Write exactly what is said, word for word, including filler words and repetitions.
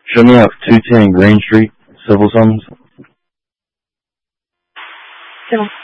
Show me out two ten Green Street, Civil Summons. Civil